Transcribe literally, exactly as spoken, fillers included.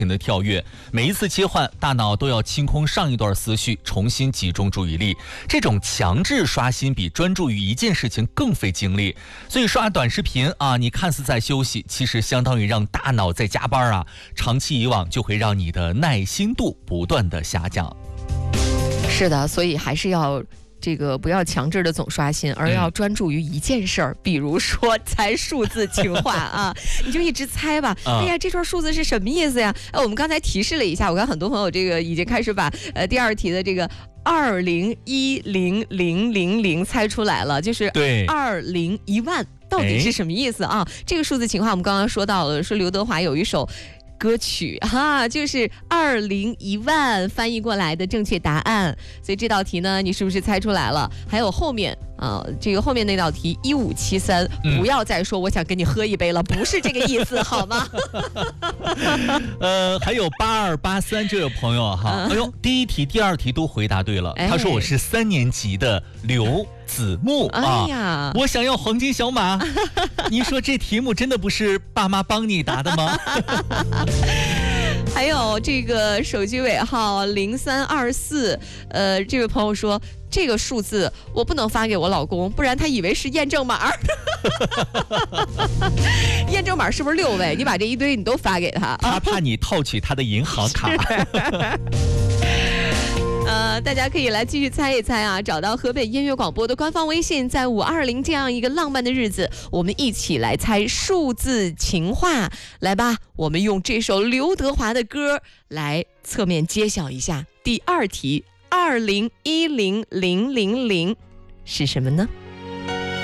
停的跳跃，每一次切换，大脑都要清空上一段思绪，重新集中注意力。这种强制刷新比专注于一件事情更费精力，所以刷短视频啊，你看似在休息，其实相当于让大脑在加班啊，长期以往就会让你的耐心度不断的下降。 是的，所以还是要这个不要强制的总刷新，而要专注于一件事儿、嗯，比如说猜数字情话啊，你就一直猜吧。啊、哎呀，这串数字是什么意思呀？呃，我们刚才提示了一下，我看很多朋友这个已经开始把呃第二题的这个二零一零零零零猜出来了，就是对二零一万到底是什么意思啊？这个数字情话我们刚刚说到了，说刘德华有一首歌曲哈、啊，就是二零一万翻译过来的正确答案，所以这道题呢，你是不是猜出来了？还有后面啊，这个后面那道题一五七三，不要再说我想跟你喝一杯了，不是这个意思，好吗？ 呃，还有八二八三这位朋友哈，哎呦，第一题、第二题都回答对了。 哎、 他说我是三年级的刘子木啊， 哎呀， 我想要黄金小马。你说这题目真的不是爸妈帮你答的吗？ 还有这个手机尾号零三二四，呃，这位朋友说这个数字我不能发给我老公，不然他以为是验证码。验证码是不是六位？你把这一堆你都发给他， 他怕你套取他的银行卡。 呃，大家可以来继续猜一猜啊！找到河北音乐广播的官方微信，在五二零这样一个浪漫的日子，我们一起来猜数字情话。来吧，我们用这首刘德华的歌来侧面揭晓一下第二题：二零一零零零零是什么呢？